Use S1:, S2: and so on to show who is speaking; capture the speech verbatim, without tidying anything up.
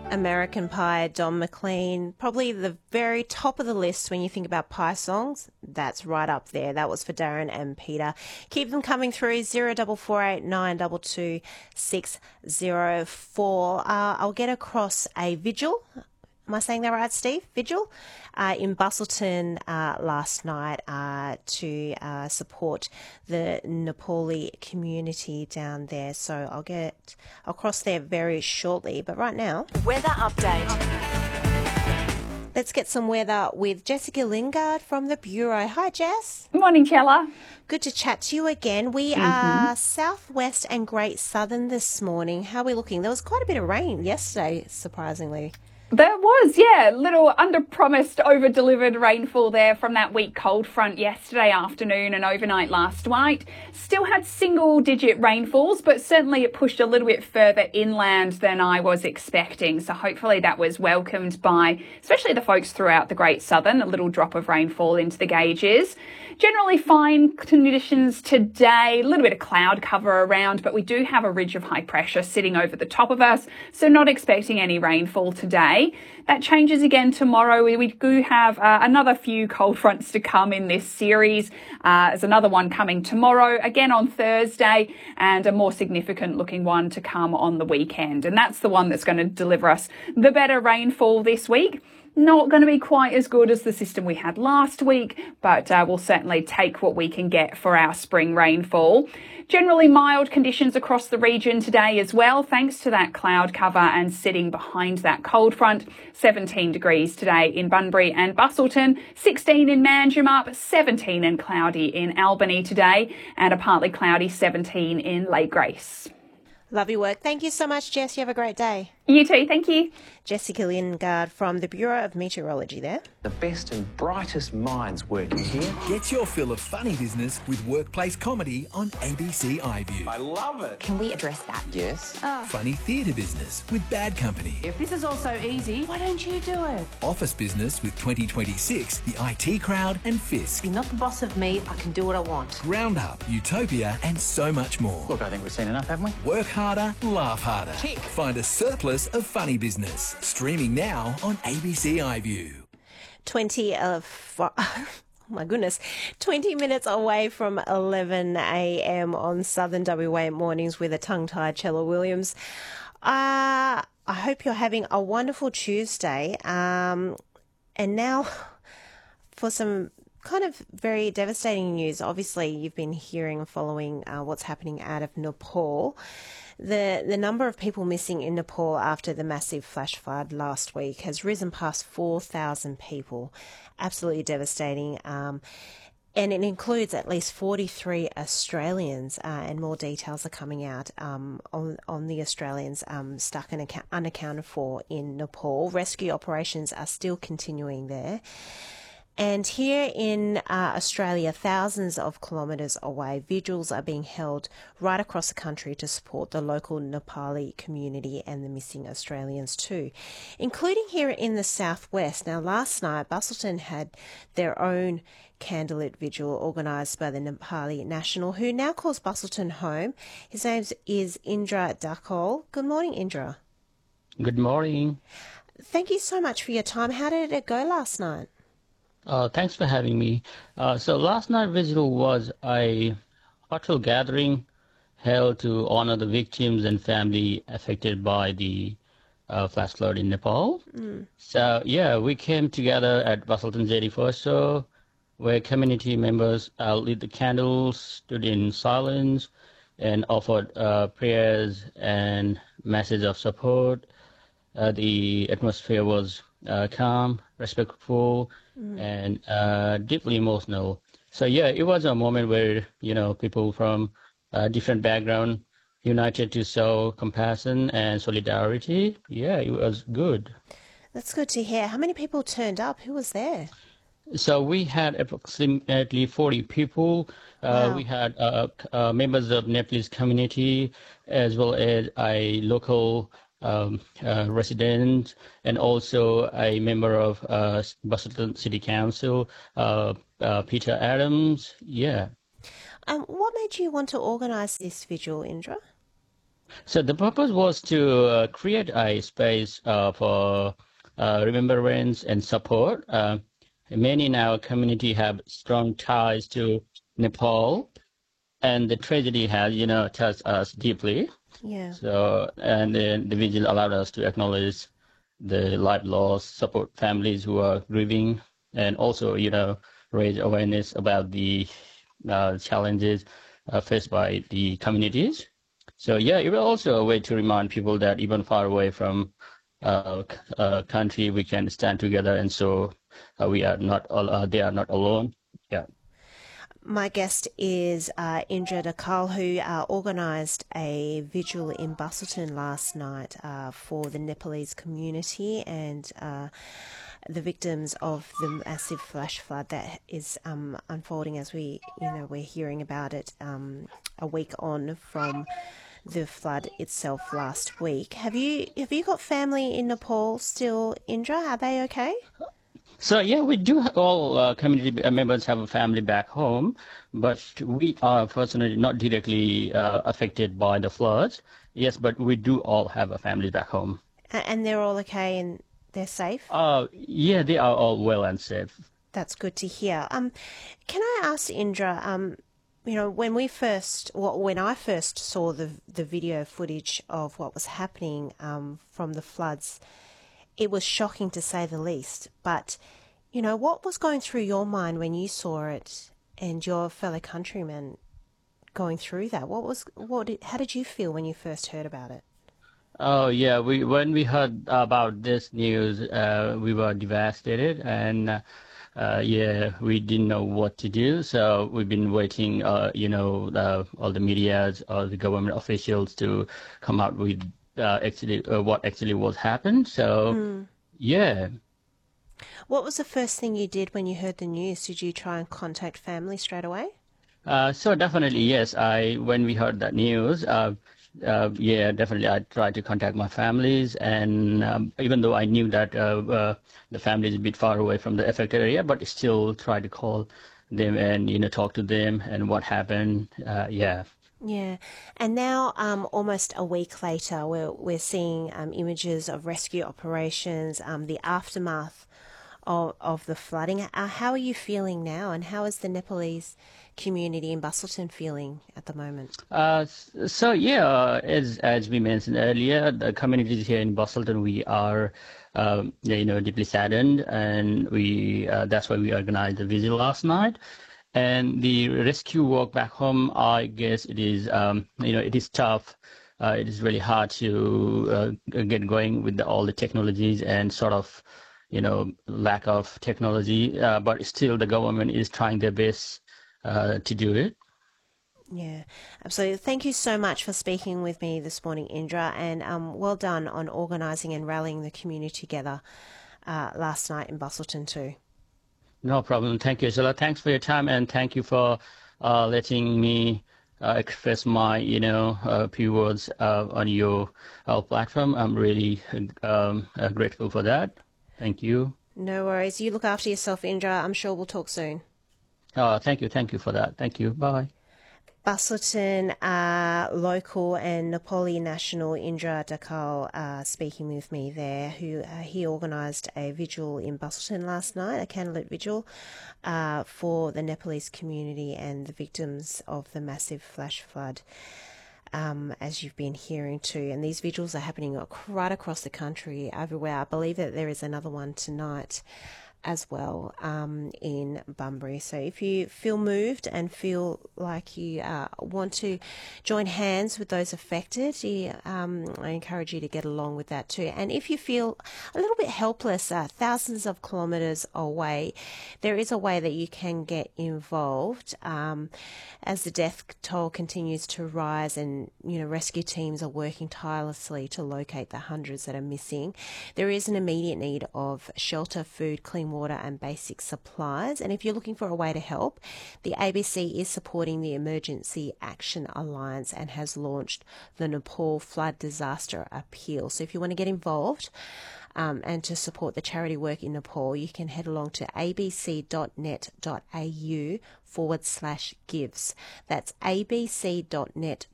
S1: American Pie, Don McLean, probably the very top of the list when you think about pie songs. That's right up there. That was for Darren and Peter. Keep them coming through, zero double four eight nine two two six zero four. Uh, I'll get across a vigil. Am I saying that right, Steve? Vigil uh, in Busselton uh, last night uh, to uh, support the Nepali community down there. So I'll get across there very shortly. But right now,
S2: weather update.
S1: Let's get some weather with Jessica Lingard from the Bureau. Hi, Jess.
S3: Good morning, Chella.
S1: Good to chat to you again. We mm-hmm. are southwest and Great Southern this morning. How are we looking? There was quite a bit of rain yesterday, surprisingly.
S3: There was, yeah, little under-promised, over-delivered rainfall there from that weak cold front yesterday afternoon and overnight last night. Still had single-digit rainfalls, but certainly it pushed a little bit further inland than I was expecting. So hopefully that was welcomed by, especially the folks throughout the Great Southern, a little drop of rainfall into the gauges. Generally fine conditions today, a little bit of cloud cover around, but we do have a ridge of high pressure sitting over the top of us, so not expecting any rainfall today. That changes again tomorrow. We do have uh, another few cold fronts to come in this series. Uh, there's another one coming tomorrow, again on Thursday, and a more significant looking one to come on the weekend. And that's the one that's going to deliver us the better rainfall this week. Not going to be quite as good as the system we had last week, but uh, we'll certainly take what we can get for our spring rainfall. Generally mild conditions across the region today as well, thanks to that cloud cover and sitting behind that cold front. seventeen degrees today in Bunbury and Busselton, sixteen in Manjimup, seventeen and cloudy in Albany today, and a partly cloudy seventeen in Lake Grace.
S1: Love your work. Thank you so much, Jess. You have a great day.
S3: You too. Thank you.
S1: Jessica Lingard from the Bureau of Meteorology there.
S4: The best and brightest minds working here.
S5: Get your fill of funny business with workplace comedy on A B C iView.
S4: I love it.
S6: Can we address that?
S4: Yes.
S6: Oh.
S5: Funny theatre business with Bad Company.
S7: If this is all so easy, why don't you do it?
S5: Office business with twenty twenty-six, the I T Crowd and Fisk.
S7: You're not the boss of me. I can do what I want.
S5: Roundup, Utopia and so much more.
S4: Look, I think we've seen enough, haven't we?
S5: Work harder, laugh harder.
S4: Tick.
S5: Find a surplus of funny business. Streaming now on A B C iView.
S1: twenty of... Oh my goodness, twenty minutes away from eleven a m on Southern W A mornings with a tongue-tied Chella Williams. Uh, I hope you're having a wonderful Tuesday. Um, and now for some kind of very devastating news. Obviously, you've been hearing and following uh, what's happening out of Nepal. The the number of people missing in Nepal after the massive flash flood last week has risen past four thousand people. Absolutely devastating. Um, and it includes at least forty-three Australians, uh, and more details are coming out um, on, on the Australians um, stuck and unacc- unaccounted for in Nepal. Rescue operations are still continuing there. And here in uh, Australia, thousands of kilometres away, vigils are being held right across the country to support the local Nepali community and the missing Australians too, including here in the southwest. Now, last night, Busselton had their own candlelit vigil organised by the Nepali National, who now calls Busselton home. His name is Indra Dakol. Good morning, Indra.
S8: Good morning.
S1: Thank you so much for your time. How did it go last night?
S8: Uh, thanks for having me. Uh, so last night vigil was a heartfelt gathering held to honor the victims and family affected by the uh, flash flood in Nepal. Mm. So yeah, we came together at Busselton's eighty-first show, where community members uh, lit the candles, stood in silence, and offered uh, prayers and message of support. Uh, the atmosphere was uh, calm, respectful, mm. and uh, deeply emotional. So yeah, it was a moment where, you know, people from uh, different background united to show compassion and solidarity. Yeah, it was good.
S1: That's good to hear. How many people turned up? Who was there?
S8: So we had approximately forty people. Uh,
S1: wow.
S8: We had uh, uh, members of Nepalese community, as well as a local um, uh, resident, and also a member of uh, Busselton City Council, uh, uh, Peter Adams. Yeah.
S1: Um, what made you want to organise this vigil, Indra?
S8: So the purpose was to uh, create a space uh, for uh, remembrance and support. Uh, many in our community have strong ties to Nepal, and the tragedy has, you know, touched us deeply.
S1: Yeah.
S8: So, and then the vigil allowed us to acknowledge the life loss, support families who are grieving, and also, you know, raise awareness about the uh, challenges uh, faced by the communities. So, yeah, it was also a way to remind people that even far away from uh, c- uh, country, we can stand together, and so uh, we are not, al- uh, they are not alone. Yeah.
S1: My guest is uh, Indra Dakal, who uh, organised a vigil in Bustleton last night uh, for the Nepalese community and uh, the victims of the massive flash flood that is um, unfolding as we, you know, we're hearing about it um, a week on from the flood itself last week. Have you have you got family in Nepal still, Indra? Are they okay?
S8: So yeah, we do ha- all uh, community b- members have a family back home, but we are personally not directly uh, affected by the floods. Yes, but we do all have a family back home.
S1: A- And they're all okay and they're safe?
S8: Uh, yeah, they are all well and safe.
S1: That's good to hear. Um, can I ask Indra? Um, you know, when we first, well, when I first saw the the video footage of what was happening um, from the floods, it was shocking to say the least. But you know, what was going through your mind when you saw it, and your fellow countrymen going through that? What was what? Did, how did you feel when you first heard about it?
S8: Oh yeah, we when we heard about this news, uh, we were devastated, and uh, uh, yeah, we didn't know what to do. So we've been waiting, uh, you know, uh, all the medias, all the government officials to come out with uh, actually uh, what actually was happened. So yeah.
S1: What was the first thing you did when you heard the news? Did you try and contact family straight away?
S8: Uh, so definitely, yes. I when we heard that news, uh, uh, yeah, definitely, I tried to contact my families, and um, even though I knew that uh, uh, the family is a bit far away from the affected area, but still try to call them and you know talk to them and what happened. Uh, yeah.
S1: Yeah, and now, um, almost a week later, we're we're seeing um, images of rescue operations, um, the aftermath of of the flooding. Uh, how are you feeling now, and how is the Nepalese community in Bustleton feeling at the moment?
S8: Uh, s- so yeah, uh, as as we mentioned earlier, the communities here in Bustleton, we are, um, yeah, you know, deeply saddened, and we uh, that's why we organized the vigil last night. And the rescue work back home, I guess it is, um, you know, it is tough. Uh, it is really hard to uh, g- get going with the, all the technologies and sort of, you know, lack of technology. Uh, but still, the government is trying their best uh, to do it.
S1: Yeah, absolutely. Thank you so much for speaking with me this morning, Indra, and um, well done on organising and rallying the community together uh, last night in Bustleton too.
S8: No problem. Thank you, Zilla. Thanks for your time, and thank you for uh, letting me uh, express my, you know, uh, few words uh, on your uh, platform. I'm really um, uh, grateful for that. Thank you.
S1: No worries. You look after yourself, Indra. I'm sure we'll talk soon.
S8: Uh, thank you. Thank you for that. Thank you. Bye.
S1: Bustleton uh, local and Nepali national Indra Dakal uh, speaking with me there, who uh, he organised a vigil in Bustleton last night, a candlelit vigil uh, for the Nepalese community and the victims of the massive flash flood, um, as you've been hearing too. And these vigils are happening right across the country, everywhere. I believe that there is another one tonight as well um, in Bunbury. So if you feel moved and feel like you uh, want to join hands with those affected, you, um, I encourage you to get along with that too. And if you feel a little bit helpless, uh, thousands of kilometres away, there is a way that you can get involved um, as the death toll continues to rise, and you know rescue teams are working tirelessly to locate the hundreds that are missing. There is an immediate need of shelter, food, clean water and basic supplies. And if you're looking for a way to help, the A B C is supporting the Emergency Action Alliance and has launched the Nepal Flood Disaster Appeal. So if you want to get involved um, and to support the charity work in Nepal, you can head along to abc.net.au forward slash gives. That's abc.net.au